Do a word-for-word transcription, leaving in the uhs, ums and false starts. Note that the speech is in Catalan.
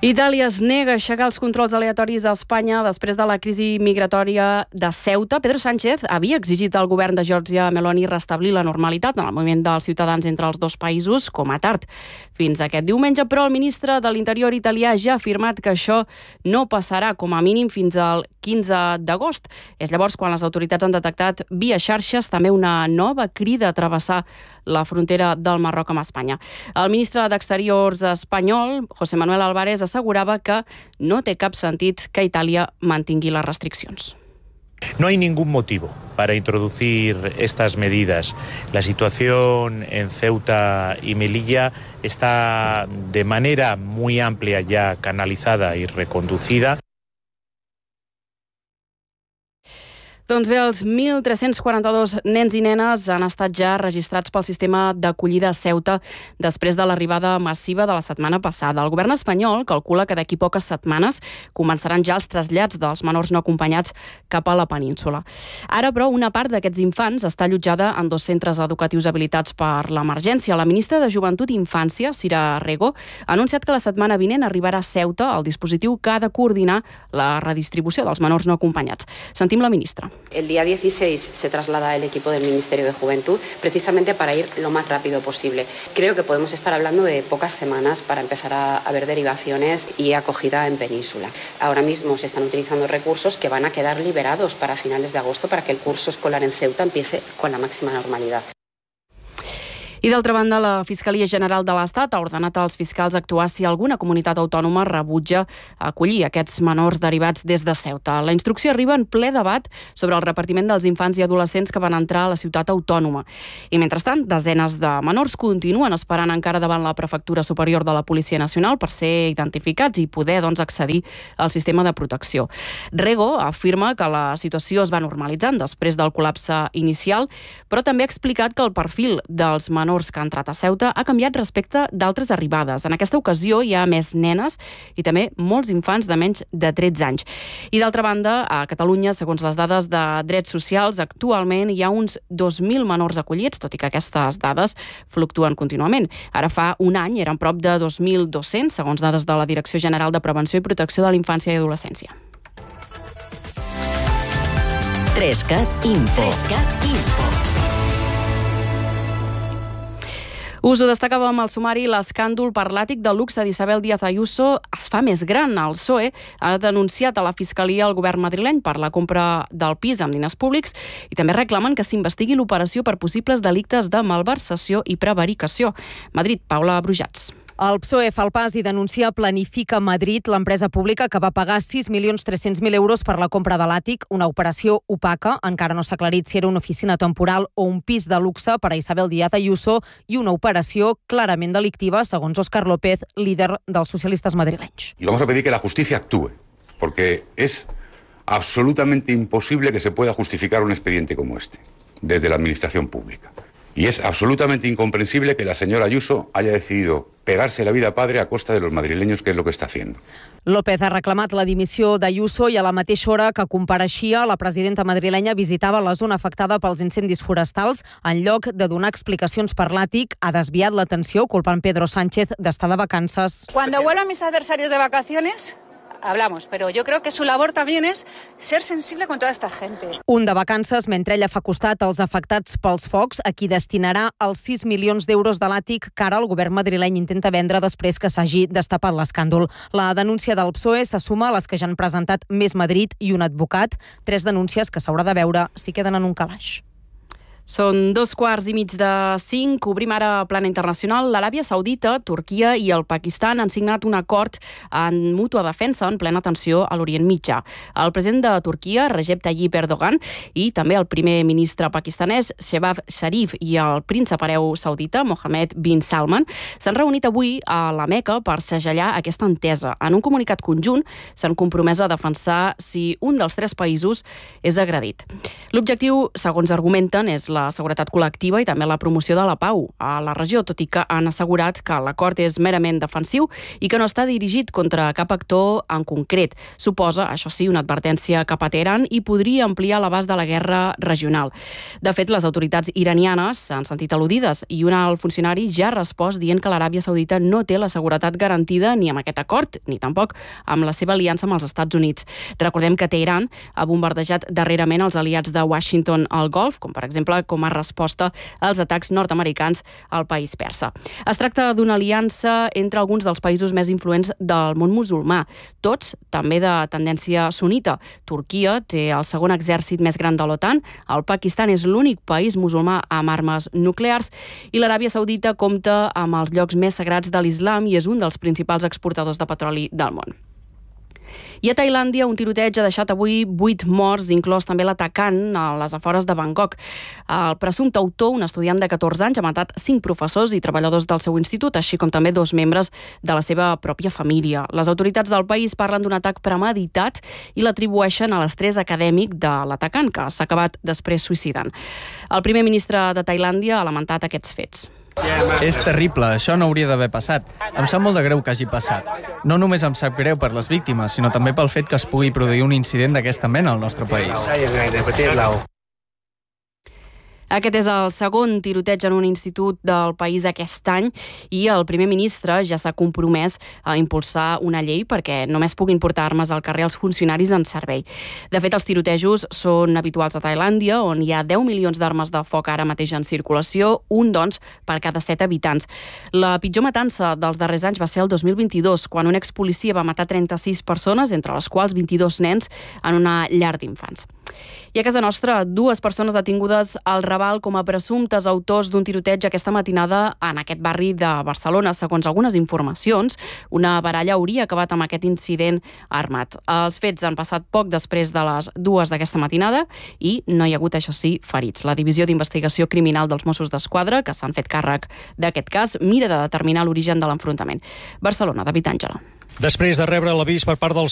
Itàlia es nega a aixecar els controls aleatoris a Espanya després de la crisi migratòria de Ceuta. Pedro Sánchez havia exigit al govern de Giorgia Meloni restablir la normalitat en el moviment dels ciutadans entre els dos països com a tard. Fins aquest diumenge, però, el ministre de l'Interior italià ja ha afirmat que això no passarà com a mínim fins al quinze d'agost. És llavors quan les autoritats han detectat via xarxes també una nova crida a travessar la frontera del Marroc amb Espanya. El ministre d'Exteriors espanyol, José Manuel Álvarez, assegurava que no té cap sentit que Itàlia mantingui les restriccions. No hay ningún motivo para introducir estas medidas. La situación en Ceuta y Melilla está de manera muy amplia ya canalizada y reconducida. Doncs bé, els mil tres-cents quaranta-dos nens i nenes han estat ja registrats pel sistema d'acollida a Ceuta després de l'arribada massiva de la setmana passada. El govern espanyol calcula que d'aquí poques setmanes començaran ja els trasllats dels menors no acompanyats cap a la península. Ara, però, una part d'aquests infants està allotjada en dos centres educatius habilitats per l'emergència. La ministra de Joventut i Infància, Sira Rego, ha anunciat que la setmana vinent arribarà a Ceuta el dispositiu que ha de coordinar la redistribució dels menors no acompanyats. Sentim la ministra. El día dieciséis se traslada el equipo del Ministerio de Juventud precisamente para ir lo más rápido posible. Creo que podemos estar hablando de pocas semanas para empezar a, a ver derivaciones y acogida en península. Ahora mismo se están utilizando recursos que van a quedar liberados para finales de agosto para que el curso escolar en Ceuta empiece con la máxima normalidad. I d'altra banda, la Fiscalia General de l'Estat ha ordenat als fiscals actuar si alguna comunitat autònoma rebutja acollir aquests menors derivats des de Ceuta. La instrucció arriba en ple debat sobre el repartiment dels infants i adolescents que van entrar a la ciutat autònoma. I mentrestant, desenes de menors continuen esperant encara davant la Prefectura Superior de la Policia Nacional per ser identificats i poder, doncs, accedir al sistema de protecció. Rego afirma que la situació es va normalitzant després del col·lapse inicial, però també ha explicat que el perfil dels menors que ha entrat a Ceuta ha canviat respecte d'altres arribades. En aquesta ocasió hi ha més nenes i també molts infants de menys de tretze anys. I d'altra banda, a Catalunya, segons les dades de Drets Socials, actualment hi ha uns dos mil menors acollits, tot i que aquestes dades fluctuen contínuament. Ara fa un any eren prop de dos mil dos-cents, segons dades de la Direcció General de Prevenció i Protecció de la Infància i Adolescència. Trescat Info. Trescat Info. Us ho destacàvem al sumari, l'escàndol per l'àtic de luxe d'Isabel Díaz Ayuso es fa més gran. El P S O E ha denunciat a la Fiscalia el govern madrileny per la compra del pis amb diners públics i també reclamen que s'investigui l'operació per possibles delictes de malversació i prevaricació. Madrid, Paula Brujats. El P S O E fa el pas i denuncia Planifica Madrid, l'empresa pública que va pagar sis milions tres-cents mil euros per la compra de l'àtic, una operació opaca. Encara no s'ha aclarit si era una oficina temporal o un pis de luxe per a Isabel Díaz Ayuso i una operació clarament delictiva, segons Óscar López, líder dels socialistes madrilenys. Y vamos a pedir que la justicia actúe, porque es absolutamente imposible que se pueda justificar un expediente como este desde la administración pública. Y es absolutamente incomprensible que la señora Ayuso haya decidido pegarse la vida padre a costa de los madrileños, que es lo que está haciendo. López ha reclamat la dimissió d'Ayuso i a la mateixa hora que compareixia, la presidenta madrilenya visitava la zona afectada pels incendis forestals. En lloc de donar explicacions per l'àtic, ha desviat l'atenció culpant Pedro Sánchez d'estar de vacances. Cuando vuelvan mis adversarios de vacaciones, hablamos, pero yo creo que su labor también es ser sensible con toda esta gente. Un de vacances mentre ella fa costat als afectats pels focs, a qui destinarà els sis milions d'euros de l'àtic que ara el govern madrileny intenta vendre després que s'hagi destapat l'escàndol. La denúncia del P S O E se suma a les que ja han presentat Més Madrid i un advocat, tres denúncies que s'haurà de veure si queden en un calaix. Són dos quarts i mig de cinc. Obrim ara plana internacional. L'Aràbia Saudita, Turquia i el Pakistan han signat un acord en mútua defensa en plena tensió a l'Orient Mitjà. El president de Turquia, Recep Tayyip Erdogan, i també el primer ministre pakistanès, Shehbaz Sharif, i el príncep hereu saudita, Mohammed bin Salman, s'han reunit avui a la Meca per segellar aquesta entesa. En un comunicat conjunt s'han compromès a defensar si un dels tres països és agredit. L'objectiu, segons argumenten, és la seguretat col·lectiva i també la promoció de la pau a la regió, tot i que han assegurat que l'acord és merament defensiu i que no està dirigit contra cap actor en concret. Suposa, això sí, una advertència cap a Teheran i podria ampliar l'abast de la guerra regional. De fet, les autoritats iranianes s'han sentit al·ludides i un alt funcionari ja ha respost dient que l'Aràbia Saudita no té la seguretat garantida ni amb aquest acord, ni tampoc amb la seva aliança amb els Estats Units. Recordem que Teheran ha bombardejat darrerament els aliats de Washington al Golf, com per exemple com a resposta als atacs nord-americans al país persa. Es tracta d'una aliança entre alguns dels països més influents del món musulmà, tots també de tendència sunita. Turquia té el segon exèrcit més gran de l'OTAN, el Pakistan és l'únic país musulmà amb armes nuclears i l'Aràbia Saudita compta amb els llocs més sagrats de l'islam i és un dels principals exportadors de petroli del món. I a Tailàndia, un tiroteig ha deixat avui vuit morts, inclòs també l'atacant a les afores de Bangkok. El presumpte autor, un estudiant de catorze anys, ha matat cinc professors i treballadors del seu institut, així com també dos membres de la seva pròpia família. Les autoritats del país parlen d'un atac premeditat i l'atribueixen a l'estrès acadèmic de l'atacant, que s'ha acabat després suïcidant. El primer ministre de Tailàndia ha lamentat aquests fets. És terrible, això no hauria d'haver passat. Em sap molt de greu que hagi passat. No només em sap greu per les víctimes, sinó també pel fet que es pugui produir un incident d'aquesta mena al nostre país. Aquest és el segon tiroteig en un institut del país aquest any i el primer ministre ja s'ha compromès a impulsar una llei perquè només puguin portar armes al carrer els funcionaris en servei. De fet, els tirotejos són habituals a Tailàndia, on hi ha deu milions d'armes de foc ara mateix en circulació, un, doncs, per cada set habitants. La pitjor matança dels darrers anys va ser el dos mil vint-i-dos, quan un expolicia va matar trenta-sis persones, entre les quals vint-i-dos nens, en una llar d'infants. I a casa nostra, dues persones detingudes al Raval com a presumptes autors d'un tiroteig aquesta matinada en aquest barri de Barcelona. Segons algunes informacions, una baralla hauria acabat amb aquest incident armat. Els fets han passat poc després de les dues d'aquesta matinada i no hi ha hagut, això sí, ferits. La Divisió d'Investigació Criminal dels Mossos d'Esquadra, que s'han fet càrrec d'aquest cas, mira de determinar l'origen de l'enfrontament. Barcelona, David Àngela. Després de rebre l'avís per part dels